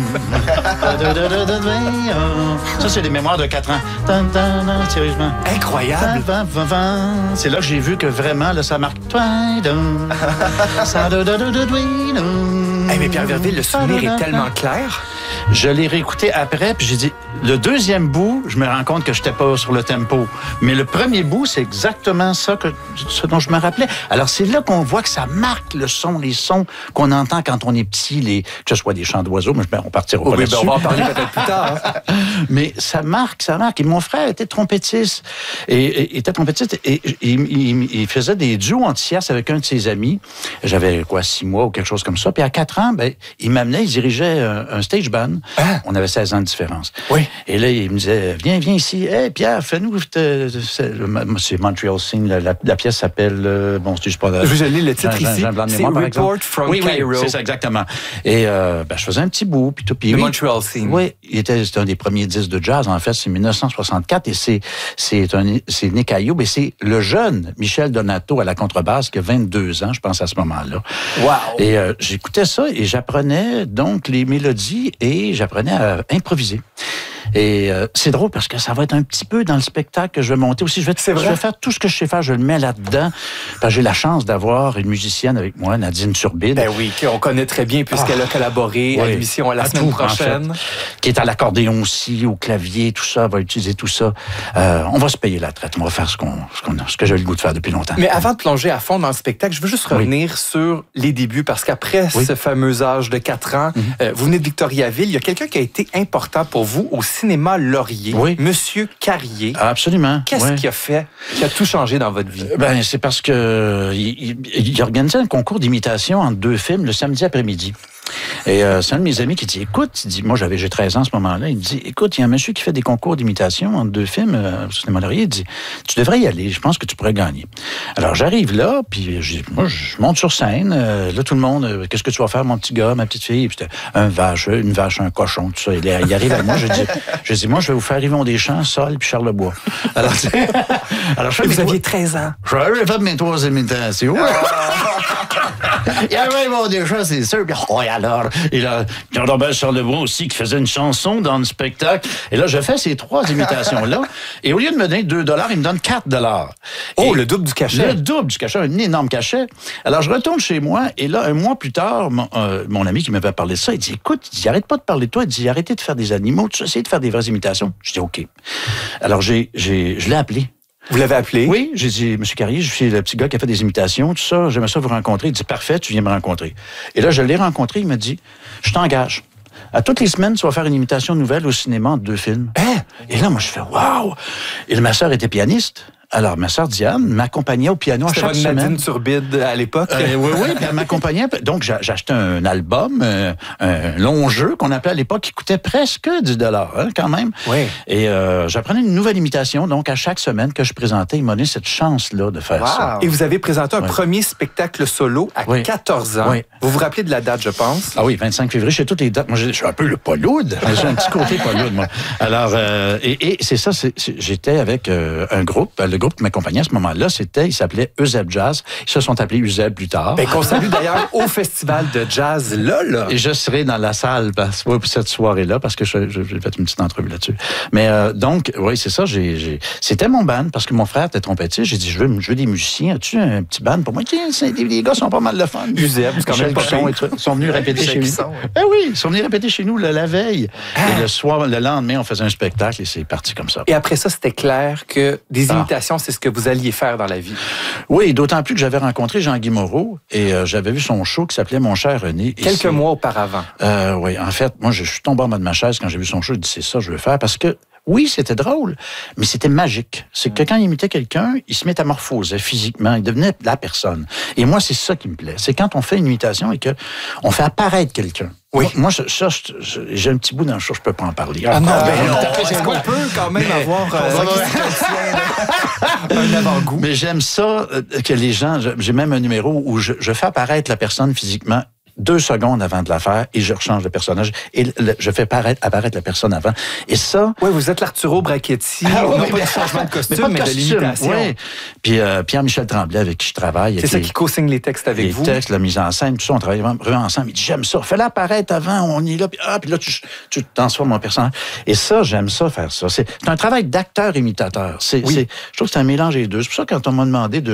Ça, c'est des mémoires de 4 ans. Sérieusement. Incroyable. C'est là que j'ai vu que vraiment, là, ça marque. Mais Pierre Verville, le souvenir est tellement clair. Je l'ai réécouté après, puis j'ai dit, le deuxième bout, je me rends compte que je n'étais pas sur le tempo. Mais le premier bout, c'est exactement ça ce dont je me rappelais. Alors, c'est là qu'on voit que ça marque le son, les sons qu'on entend quand on est petit, que ce soit des chants d'oiseaux, mais on partira pas là-dessus. On va en parler peut-être plus tard. Hein. Mais ça marque. Et mon frère était trompettiste. Et il faisait des duos en tierce avec un de ses amis. J'avais, 6 mois ou quelque chose comme ça. Puis à 4 ans, il m'amenait, il dirigeait un stage band. Ah. On avait 16 ans de différence. Oui. Et là, il me disait, viens ici. Hey, Pierre, fais-nous... c'est Montreal Scene. La pièce s'appelle... Je lis le titre ici. C'est Report from Cairo. Oui, c'est ça, exactement. Et je faisais un petit bout. Puis Montreal Scene. Oui, c'était un des premiers disques de jazz. En fait, c'est 1964. Et c'est Nick Ayoub. Et c'est le jeune Michel Donato à la contrebasse qui a 22 ans, je pense, à ce moment-là. Wow! Et j'écoutais ça et j'apprenais donc les mélodies et j'apprenais à improviser. Et c'est drôle parce que ça va être un petit peu dans le spectacle que je vais monter aussi. Je vais faire tout ce que je sais faire, je le mets là-dedans. Parce que j'ai la chance d'avoir une musicienne avec moi, Nadine Turbide. Ben oui, qu'on connaît très bien puisqu'elle a collaboré à l'émission la semaine prochaine. En fait, qui est à l'accordéon aussi, au clavier, tout ça, va utiliser tout ça. On va se payer la traite. On va faire ce que j'ai le goût de faire depuis longtemps. Mais avant de plonger à fond dans le spectacle, je veux juste revenir sur les débuts parce qu'après ce fameux âge de 4 ans, vous venez de Victoriaville. Il y a quelqu'un qui a été important pour vous au cinéma Laurier, Monsieur Carrier. Absolument. Qu'est-ce qui a tout changé dans votre vie? C'est parce que il organisait un concours d'imitation entre 2 films le samedi après-midi. Et c'est un de mes amis qui dit, écoute, moi j'ai 13 ans à ce moment-là, il dit, écoute, il y a un monsieur qui fait des concours d'imitation entre 2 films au cinéma Laurier, il dit, tu devrais y aller, je pense que tu pourrais gagner. Alors j'arrive là, puis je monte sur scène, là tout le monde, qu'est-ce que tu vas faire mon petit gars, ma petite fille, puis c'était une vache, un cochon, tout ça. Il arrive à moi, je dis, moi je vais vous faire Yvon Deschamps, Sol, puis Charlebois. Alors vous aviez 13 ans. J'ai fait mes 3 imitations. Il y avait Yvon Deschamps, c'est sûr. Alors, il a Robert Charlebois aussi qui faisait une chanson dans le spectacle. Et là, je fais ces 3 imitations-là. Et au lieu de me donner $2, il me donne $4. Oh, le double du cachet. Le double du cachet, un énorme cachet. Alors, je retourne chez moi. Et là, un mois plus tard, mon ami qui m'avait parlé de ça, il dit, écoute, arrête pas de parler de toi. Il dit, arrêtez de faire des animaux. Tu essaies de faire des vraies imitations. Je dis, OK. Alors, je l'ai appelé. Vous l'avez appelé? Oui, j'ai dit, Monsieur Carrier, je suis le petit gars qui a fait des imitations, tout ça, j'aimerais ça vous rencontrer. Il dit, parfait, tu viens me rencontrer. Et là, je l'ai rencontré, il m'a dit, je t'engage. À toutes les semaines, tu vas faire une imitation nouvelle au cinéma de 2 films. Et là, moi, je fais, waouh! Et ma sœur était pianiste. Alors, ma sœur Diane m'accompagnait au piano à chaque semaine. Nadine Turbide à l'époque. Oui, puis elle m'accompagnait. Donc, j'achetais un album, un long jeu qu'on appelait à l'époque, qui coûtait presque $10, quand même. Oui. Et j'apprenais une nouvelle imitation. Donc, à chaque semaine que je présentais, il m'a donné cette chance-là de faire ça. Et vous avez présenté un premier spectacle solo à 14 ans. Oui. Vous vous rappelez de la date, je pense? Ah oui, 25 février, je sais toutes les dates. Moi, je suis un peu le Paul-Oud. J'ai un petit côté Paul-Oud, moi. Alors, et c'est ça, j'étais avec un groupe, le groupe qui m'accompagnait à ce moment-là, il s'appelait Euseb Jazz. Ils se sont appelés Euseb plus tard. Qu'on salue d'ailleurs au festival de jazz là. Et je serai dans la salle pour cette soirée-là parce que j'ai fait une petite entrevue là-dessus. Mais donc, oui, c'est ça. C'était mon band parce que mon frère était trompettiste. J'ai dit, je veux des musiciens. As-tu un petit band pour moi? Les gars sont pas mal de fun. Euseb, c'est quand même pas pire. Ils sont venus répéter chez nous. Oui, ils sont venus répéter chez nous la veille. Et le lendemain, on faisait un spectacle et c'est parti comme ça. Et après ça, c'était clair que des imitations, c'est ce que vous alliez faire dans la vie. Oui, d'autant plus que j'avais rencontré Jean-Guy Moreau et j'avais vu son show qui s'appelait Mon cher René. Quelques mois auparavant. Oui, en fait, moi, je suis tombé en bas de ma chaise quand j'ai vu son show. Je dis, c'est ça que je veux faire parce que oui, c'était drôle, mais c'était magique. C'est que quand il imitait quelqu'un, il se métamorphosait physiquement, il devenait la personne. Et moi, c'est ça qui me plaît. C'est quand on fait une imitation et qu'on fait apparaître quelqu'un. Oui. Moi, j'ai un petit bout dans le show, je peux pas en parler. Est-ce qu'on peut quand même avoir un avant-goût? Mais j'aime ça que les gens... J'ai même un numéro où je fais apparaître la personne physiquement 2 secondes avant de la faire et je rechange le personnage et je fais apparaître la personne avant. Et ça... Oui, vous êtes l'Arturo Brachetti, non pas de changement de costume, mais de l'imitation. Oui. Puis Pierre-Michel Tremblay, avec qui je travaille. C'est ça qui co-signe les textes avec vous? Les textes, la mise en scène, tout ça, on travaille vraiment ensemble. Il dit, j'aime ça, fais-la apparaître avant, on y est là, puis là, tu transformes mon personnage. Et ça, j'aime ça, faire ça. C'est un travail d'acteur-imitateur. Je trouve que c'est un mélange des deux. C'est pour ça que quand on m'a demandé de